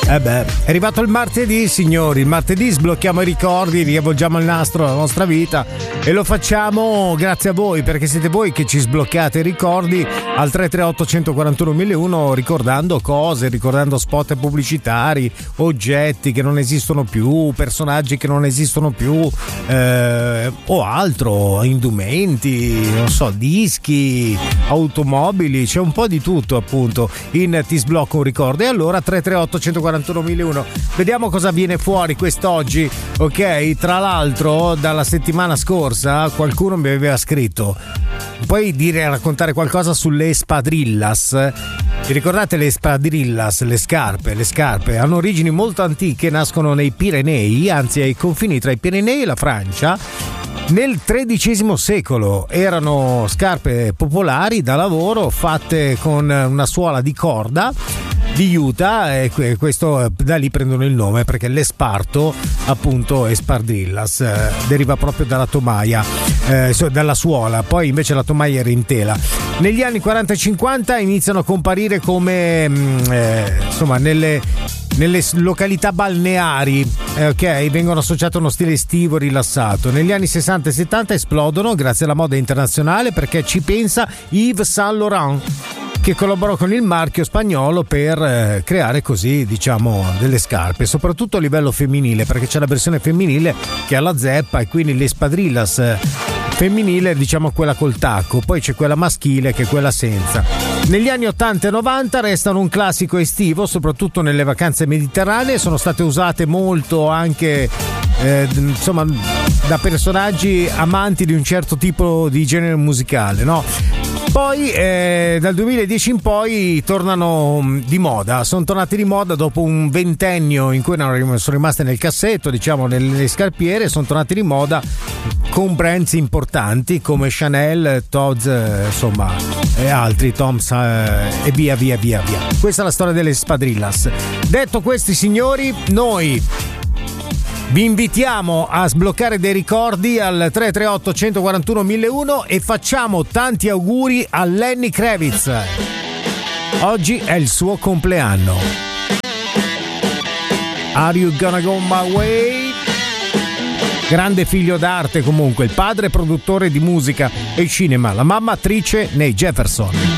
È arrivato il martedì, signori. Il martedì sblocchiamo i ricordi, riavvolgiamo il nastro alla nostra vita e lo facciamo grazie a voi, perché siete voi che ci sbloccate i ricordi al 338 141 1001, ricordando cose, ricordando spot pubblicitari, oggetti che non esistono più, personaggi che non esistono più, o altro, indumenti, non so, dischi, automobili, c'è un po' di tutto appunto in Ti sblocco un ricordo. E allora 338 141 1001, vediamo cosa viene fuori quest'oggi. Ok, tra l'altro dalla settimana scorsa qualcuno mi aveva scritto: puoi raccontare qualcosa sulle espadrillas? Vi ricordate le espadrillas, le scarpe hanno origini molto antiche, nascono nei Pirenei, anzi ai confini tra i Pirenei e la Francia. Nel XIII secolo erano scarpe popolari da lavoro fatte con una suola di corda di juta, e questo da lì prendono il nome, perché l'esparto, appunto, espardrillas, deriva proprio dalla tomaia, dalla suola. Poi invece la tomaia era in tela. Negli anni 40 e 50 iniziano a comparire come insomma nelle località balneari, ok, vengono associate a uno stile estivo rilassato. Negli anni 60 e 70 esplodono grazie alla moda internazionale, perché ci pensa Yves Saint Laurent, che collaborò con il marchio spagnolo per creare così, diciamo, delle scarpe, soprattutto a livello femminile, perché c'è la versione femminile che ha la zeppa, e quindi le espadrillas femminile, diciamo, quella col tacco, poi c'è quella maschile che è quella senza. Negli anni 80 e 90 restano un classico estivo, soprattutto nelle vacanze mediterranee, sono state usate molto anche insomma da personaggi amanti di un certo tipo di genere musicale, no? Poi dal 2010 in poi tornano di moda, sono tornati di moda dopo un ventennio in cui sono rimaste nel cassetto, diciamo, nelle scarpiere, sono tornati di moda con brands importanti come Chanel, Tod's, insomma, e altri, Toms, e via. Questa è la storia delle espadrillas. Detto questi, signori, noi vi invitiamo a sbloccare dei ricordi al 338 141 1001 e facciamo tanti auguri a Lenny Kravitz. Oggi è il suo compleanno. Are you gonna go my way? Grande figlio d'arte comunque, il padre produttore di musica e cinema, la mamma attrice nei Jefferson.